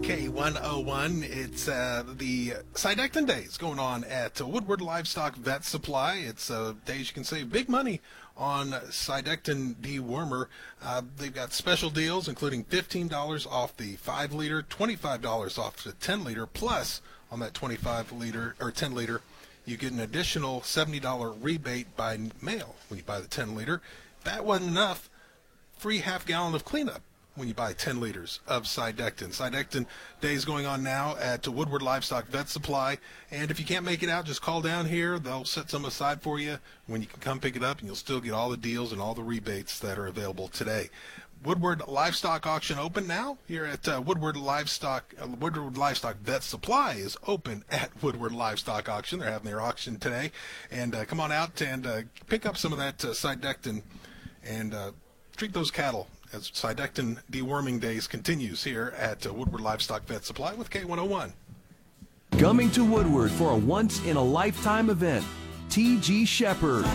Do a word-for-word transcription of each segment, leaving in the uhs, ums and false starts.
K one oh one, it's uh, the Cydectin Days going on at uh, Woodward Livestock Vet Supply. It's uh, days you can save big money on Cydectin dewormer. Uh, they've got special deals, including fifteen dollars off the five liter, twenty-five dollars off the ten liter, plus on that twenty-five liter or ten liter, you get an additional seventy dollars rebate by mail when you buy the ten liter. If that wasn't enough, free half gallon of cleanup when you buy ten liters of Cydectin. Cydectin Days going on now at Woodward Livestock Vet Supply. And if you can't make it out, just call down here. They'll set some aside for you when you can come pick it up, and you'll still get all the deals and all the rebates that are available today. Woodward Livestock Auction open now here at uh, Woodward Livestock uh, Woodward Livestock Vet Supply is open at Woodward Livestock Auction. They're having their auction today. And uh, come on out and uh, pick up some of that uh, Cydectin and uh, treat those cattle as Cydectin deworming days continues here at uh, Woodward Livestock Vet Supply with K one oh one. Coming to Woodward for a once-in-a-lifetime event, T G Shepherd.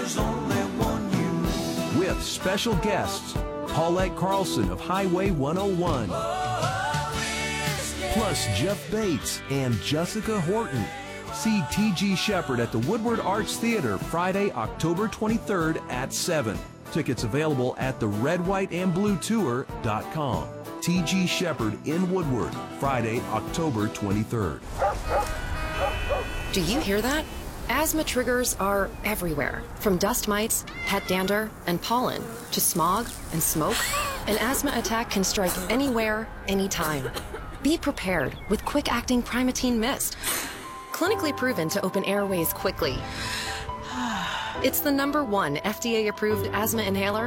With special guests, Paulette Carlson of Highway one oh one. Plus Jeff Bates and Jessica Horton. See T G Shepherd at the Woodward Arts Theater Friday, October twenty-third at seven. Tickets available at the red white and blue tour dot com. T G Shepherd in Woodward, Friday, October twenty-third. Do you hear that? Asthma triggers are everywhere, from dust mites, pet dander, and pollen, to smog and smoke. An asthma attack can strike anywhere, anytime. Be prepared with quick-acting Primatene Mist. Clinically proven to open airways quickly. It's the number one F D A-approved asthma inhaler